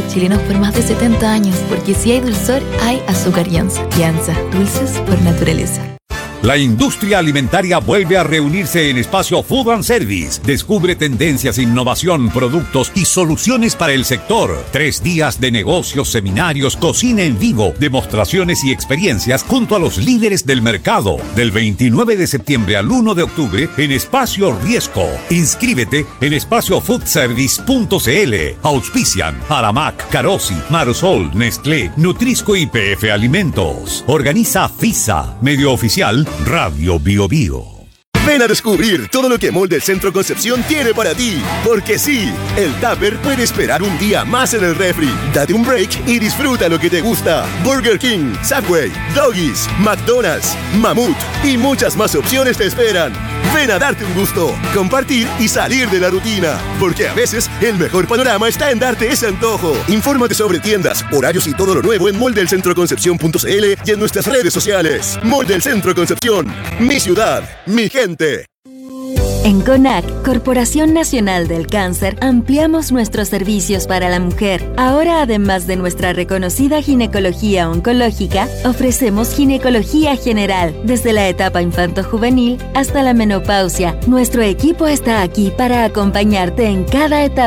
chilenos por más de 70 años, porque si hay dulzor, hay azúcar Yanza. Yanza, dulces por naturaleza. La industria alimentaria vuelve a reunirse en Espacio Food and Service. Descubre tendencias, innovación, productos y soluciones para el sector. 3 días de negocios, seminarios, cocina en vivo, demostraciones y experiencias junto a los líderes del mercado. Del 29 de septiembre al 1 de octubre en Espacio Riesco. Inscríbete en espaciofoodservice.cl. Auspician Aramac, Carosi, Marosol, Nestlé, Nutrisco y PF Alimentos. Organiza FISA, medio oficial Radio Bio Bio. Ven a descubrir todo lo que Mall del Centro Concepción tiene para ti. Porque sí, el Tupper puede esperar un día más en el refri. Date un break y disfruta lo que te gusta. Burger King, Subway, Doggies, McDonald's, Mamut y muchas más opciones te esperan. Ven a darte un gusto, compartir y salir de la rutina. Porque a veces el mejor panorama está en darte ese antojo. Infórmate sobre tiendas, horarios y todo lo nuevo en moldelcentroconcepcion.cl y en nuestras redes sociales. Mall del Centro Concepción. Mi ciudad, mi gente. En CONAC, Corporación Nacional del Cáncer, ampliamos nuestros servicios para la mujer. Ahora, además de nuestra reconocida ginecología oncológica, ofrecemos ginecología general, desde la etapa infanto-juvenil hasta la menopausia. Nuestro equipo está aquí para acompañarte en cada etapa